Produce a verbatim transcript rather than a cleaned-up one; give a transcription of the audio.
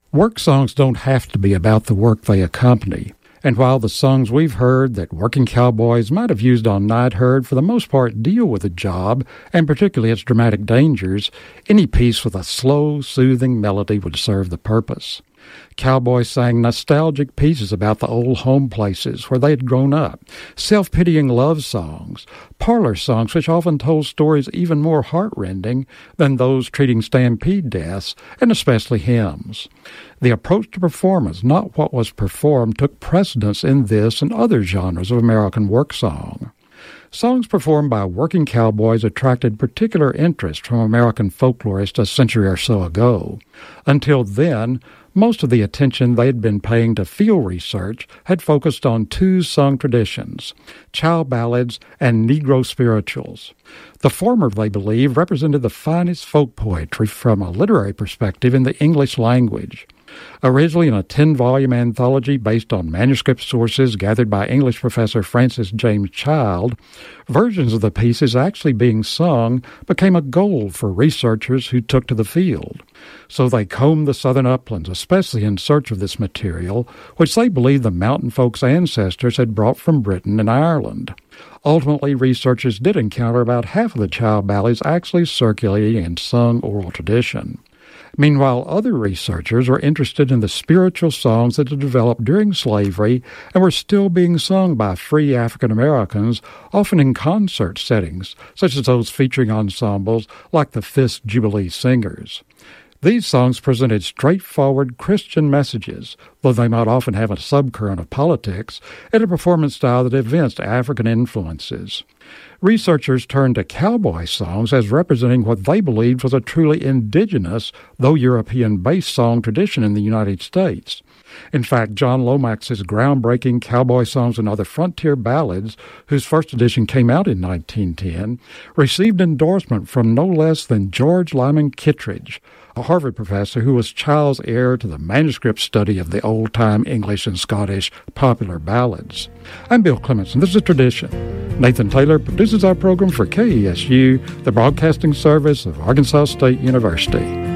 Work songs don't have to be about the work they accompany. And while the songs we've heard that working cowboys might have used on Night Herd for the most part deal with the job, and particularly its dramatic dangers, any piece with a slow, soothing melody would serve the purpose. Cowboys sang nostalgic pieces about the old home places where they had grown up, self-pitying love songs, parlor songs which often told stories even more heartrending than those treating stampede deaths, and especially hymns. The approach to performance, not what was performed, took precedence in this and other genres of American work song. Songs performed by working cowboys attracted particular interest from American folklorists a century or so ago. Until then, most of the attention they had been paying to field research had focused on two song traditions, child ballads and Negro spirituals. The former, they believe, represented the finest folk poetry from a literary perspective in the English language. Originally in a ten-volume anthology based on manuscript sources gathered by English professor Francis James Child, versions of the pieces actually being sung became a goal for researchers who took to the field. So they combed the southern uplands, especially in search of this material, which they believed the mountain folks' ancestors had brought from Britain and Ireland. Ultimately, researchers did encounter about half of the child ballads actually circulating in sung oral tradition. Meanwhile, other researchers were interested in the spiritual songs that had developed during slavery and were still being sung by free African Americans, often in concert settings, such as those featuring ensembles like the Fisk Jubilee Singers. These songs presented straightforward Christian messages, though they might often have a subcurrent of politics, and a performance style that evinced African influences. Researchers turned to cowboy songs as representing what they believed was a truly indigenous, though European-based song tradition in the United States. In fact, John Lomax's groundbreaking Cowboy Songs and Other Frontier Ballads, whose first edition came out in nineteen ten, received endorsement from no less than George Lyman Kittredge, a Harvard professor who was Child's heir to the manuscript study of the old-time English and Scottish popular ballads. I'm Bill Clements, and this is Tradition. Nathan Taylor produces our program for K E S U, the broadcasting service of Arkansas State University.